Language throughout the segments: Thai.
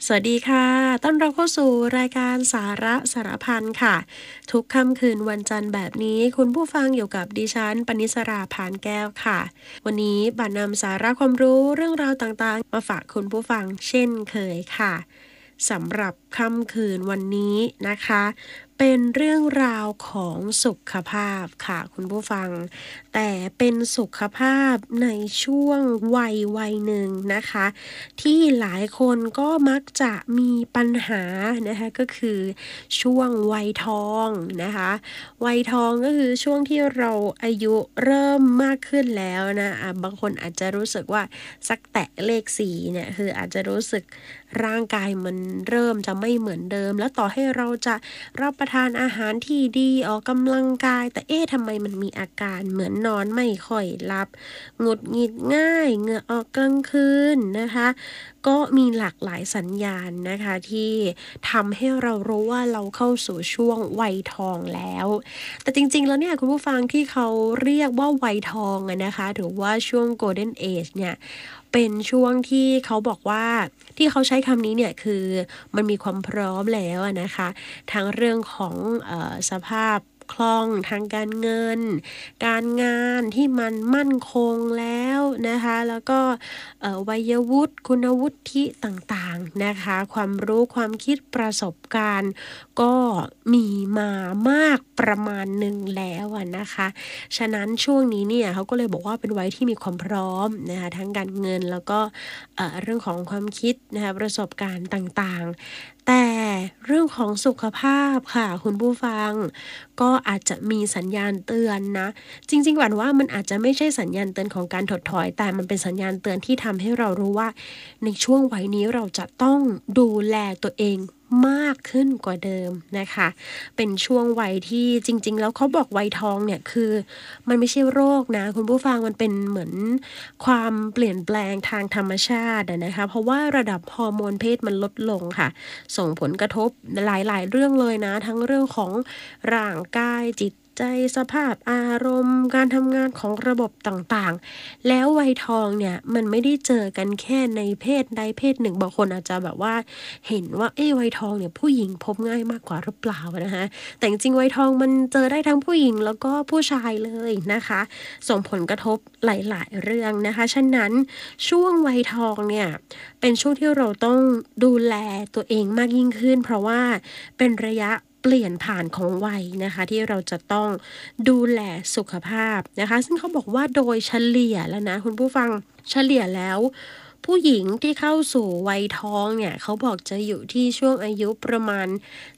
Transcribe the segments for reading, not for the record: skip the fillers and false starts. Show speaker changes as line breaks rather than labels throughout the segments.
สวัสดีค่ะต้อนรับเข้าสู่รายการสาระสารพันค่ะทุกค่ำคืนวันจันทร์แบบนี้คุณผู้ฟังอยู่กับดิฉันปณิสราพานแก้วค่ะวันนี้บันนำสาระความรู้เรื่องราวต่างๆมาฝากคุณผู้ฟังเช่นเคยค่ะสำหรับค่ำคืนวันนี้นะคะเป็นเรื่องราวของสุขภาพค่ะคุณผู้ฟังแต่เป็นสุขภาพในช่วงวัยหนึ่งนะคะที่หลายคนก็มักจะมีปัญหานะคะก็คือช่วงวัยทองนะคะวัยทองก็คือช่วงที่เราอายุเริ่มมากขึ้นแล้วนะบางคนอาจจะรู้สึกว่าสักแตะเลข4เนี่ยคืออาจจะรู้สึกร่างกายมันเริ่มจะไม่เหมือนเดิมแล้วต่อให้เราจะรับประทานอาหารที่ดีออกกำลังกายแต่ทำไมมันมีอาการเหมือนนอนไม่ค่อยหลับหงุดหงิดง่ายเหงื่อออกกลางคืนนะคะก็มีหลากหลายสัญญาณนะคะที่ทำให้เรารู้ว่าเราเข้าสู่ช่วงวัยทองแล้วแต่จริงๆแล้วเนี่ยคุณผู้ฟังที่เขาเรียกว่าวัยทองนะคะหรือว่าช่วง Golden Age เนี่ยเป็นช่วงที่เขาบอกว่าที่เขาใช้คำนี้เนี่ยคือมันมีความพร้อมแล้วนะคะทั้งเรื่องของสภาพคล่องทางการเงินการงานที่มันมั่นคงแล้วนะคะแล้วก็วัยวุฒิคุณวุฒิต่างๆนะคะความรู้ความคิดประสบการณ์ก็มีมามากประมาณหนึ่งแล้วนะคะฉะนั้นช่วงนี้เนี่ยเขาก็เลยบอกว่าเป็นวัยที่มีความพร้อมนะคะทั้งการเงินแล้วก็เรื่องของความคิดนะคะประสบการณ์ต่างๆแต่เรื่องของสุขภาพค่ะคุณผู้ฟังก็อาจจะมีสัญญาณเตือนนะจริงๆหวันว่ามันอาจจะไม่ใช่สัญญาณเตือนของการถดถอยแต่มันเป็นสัญญาณเตือนที่ทำให้เรารู้ว่าในช่วงวัยนี้เราจะต้องดูแลตัวเองมากขึ้นกว่าเดิมนะคะเป็นช่วงวัยที่จริงๆแล้วเขาบอกวัยทองเนี่ยคือมันไม่ใช่โรคนะคุณผู้ฟังมันเป็นเหมือนความเปลี่ยนแปลงทางธรรมชาตินะคะเพราะว่าระดับฮอร์โมนเพศมันลดลงค่ะส่งผลกระทบหลายๆเรื่องเลยนะทั้งเรื่องของร่างกายจิตใจสภาพอารมณ์การทำงานของระบบต่างๆแล้ววัยทองเนี่ยมันไม่ได้เจอกันแค่ในเพศใดเพศหนึ่งบางคนอาจจะแบบว่าเห็นว่าวัยทองเนี่ยผู้หญิงพบง่ายมากกว่าหรือเปล่านะคะแต่จริงๆวัยทองมันเจอได้ทั้งผู้หญิงแล้วก็ผู้ชายเลยนะคะส่งผลกระทบหลายๆเรื่องนะคะฉะนั้นช่วงวัยทองเนี่ยเป็นช่วงที่เราต้องดูแลตัวเองมากยิ่งขึ้นเพราะว่าเป็นระยะเปลี่ยนผ่านของวัยนะคะที่เราจะต้องดูแลสุขภาพนะคะซึ่งเขาบอกว่าโดยเฉลี่ยแล้วนะคุณผู้ฟังเฉลี่ยแล้วผู้หญิงที่เข้าสู่วัยทองเนี่ยเขาบอกจะอยู่ที่ช่วงอายุประมาณ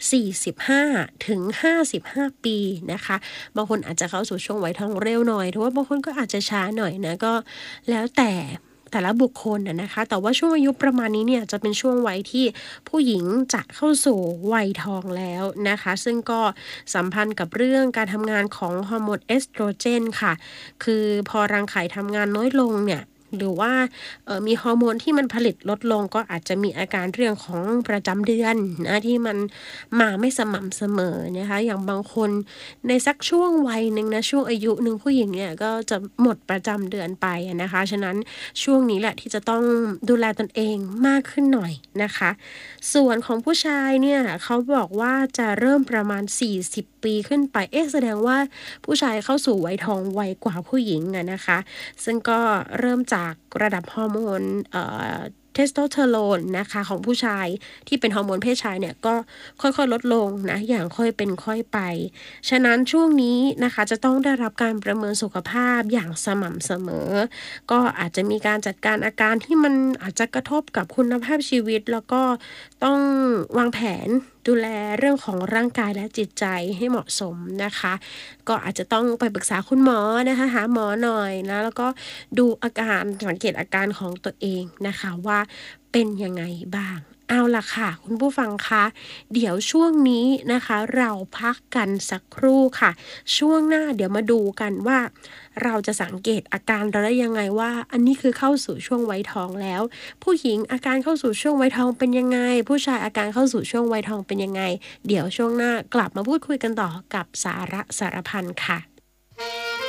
45ถึง55ปีนะคะบางคนอาจจะเข้าสู่ช่วงวัยทองเร็วหน่อยหรือว่าบางคนก็อาจจะช้าหน่อยนะก็แล้วแต่ละบุคคลนะคะแต่ว่าช่วงอายุประมาณนี้เนี่ยจะเป็นช่วงวัยที่ผู้หญิงจะเข้าสู่วัยทองแล้วนะคะซึ่งก็สัมพันธ์กับเรื่องการทำงานของฮอร์โมนเอสโตรเจนค่ะคือพอรังไข่ทำงานน้อยลงเนี่ยหรือว่ามีฮอร์โมนที่มันผลิตลดลงก็อาจจะมีอาการเรื่องของประจำเดือนนะที่มันมาไม่สม่ำเสมอนะคะอย่างบางคนในสักช่วงวัยหนึ่งนะช่วงอายุหนึ่งผู้หญิงเนี่ยก็จะหมดประจำเดือนไปนะคะฉะนั้นช่วงนี้แหละที่จะต้องดูแลตนเองมากขึ้นหน่อยนะคะส่วนของผู้ชายเนี่ยเขาบอกว่าจะเริ่มประมาณ40ปีขึ้นไปแสดงว่าผู้ชายเข้าสู่วัยทองไวกว่าผู้หญิงนะคะซึ่งก็เริ่มจากระดับฮอร์โมนเทสโทสเตอโรนนะคะของผู้ชายที่เป็นฮอร์โมนเพศชายเนี่ยก็ค่อยๆลดลงนะอย่างค่อยเป็นค่อยไปฉะนั้นช่วงนี้นะคะจะต้องได้รับการประเมินสุขภาพอย่างสม่ำเสมอก็อาจจะมีการจัดการอาการที่มันอาจจะกระทบกับคุณภาพชีวิตแล้วก็ต้องวางแผนดูแลเรื่องของร่างกายและจิตใจให้เหมาะสมนะคะก็อาจจะต้องไปปรึกษาคุณหมอนะคะหาหมอหน่อยนะแล้วก็ดูอาการสังเกตอาการของตัวเองนะคะว่าเป็นยังไงบ้างเอาล่ะค่ะคุณผู้ฟังคะเดี๋ยวช่วงนี้นะคะเราพักกันสักครู่ค่ะช่วงหน้าเดี๋ยวมาดูกันว่าเราจะสังเกตอาการเราได้ยังไงว่าอันนี้คือเข้าสู่ช่วงวัยทองแล้วผู้หญิงอาการเข้าสู่ช่วงวัยทองเป็นยังไงผู้ชายอาการเข้าสู่ช่วงวัยทองเป็นยังไงเดี๋ยวช่วงหน้ากลับมาพูดคุยกันต่อกับสาระสารพันค่ะ